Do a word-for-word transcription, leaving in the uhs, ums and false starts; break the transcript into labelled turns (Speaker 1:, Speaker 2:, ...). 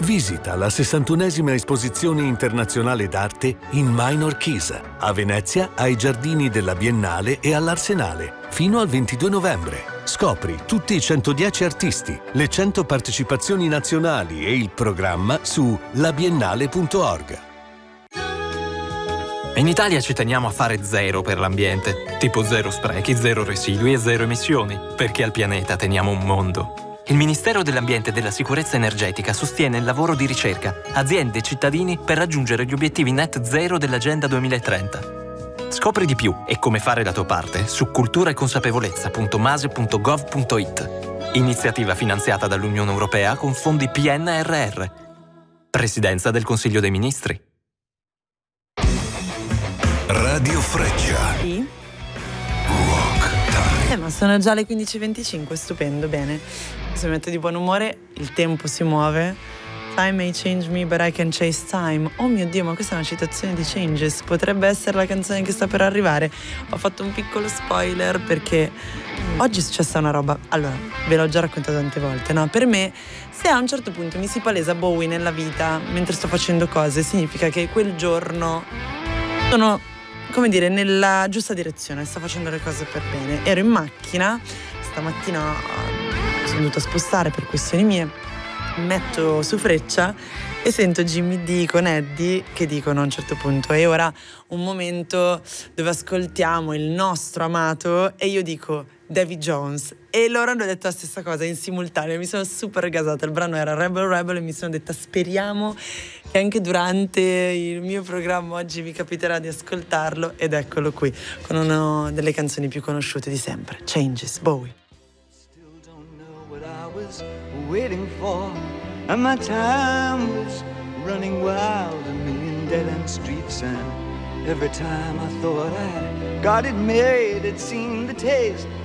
Speaker 1: Visita la sessantunesima esposizione internazionale d'arte in Minor Keys, a Venezia, ai giardini della Biennale e all'Arsenale, fino al ventidue novembre. Scopri tutti i centodieci artisti, le cento partecipazioni nazionali e il programma su labiennale punto org.
Speaker 2: In Italia ci teniamo a fare zero per l'ambiente, tipo zero sprechi, zero residui e zero emissioni, perché al pianeta teniamo un mondo. Il Ministero dell'Ambiente e della Sicurezza Energetica sostiene il lavoro di ricerca, aziende e cittadini per raggiungere gli obiettivi net zero dell'Agenda duemilatrenta. Scopri di più e come fare la tua parte su cultura e consapevolezza punto mase punto gov punto it. Iniziativa finanziata dall'Unione Europea con fondi P N R R. Presidenza del Consiglio dei Ministri.
Speaker 3: Radio Freccia.
Speaker 4: Sì.
Speaker 3: Rock Time.
Speaker 4: Eh, ma sono già le quindici e venticinque, stupendo, bene. Se mi metto di buon umore, il tempo si muove. Time may change me, but I can chase time. Oh mio Dio, ma questa è una citazione di Changes. Potrebbe essere la canzone che sta per arrivare. Ho fatto un piccolo spoiler perché oggi è successa una roba. Allora, ve l'ho già raccontato tante volte, no? Per me, se a un certo punto mi si palesa Bowie nella vita mentre sto facendo cose, significa che quel giorno sono, come dire, nella giusta direzione, sto facendo le cose per bene. Ero in macchina, stamattina sono dovuta spostare per questioni mie, metto su Freccia e sento Jimmy D con Eddie che dicono a un certo punto: e ora un momento dove ascoltiamo il nostro amato, e io dico Davy Jones, e loro hanno detto la stessa cosa in simultaneo. Mi sono super gasata, il brano era Rebel Rebel e mi sono detta speriamo che anche durante il mio programma oggi vi capiterà di ascoltarlo, ed eccolo qui con una delle canzoni più conosciute di sempre, Changes, Bowie.
Speaker 5: Waiting for, and my time was running wild, a million dead-end streets, and every time I thought I got it made, it seemed the taste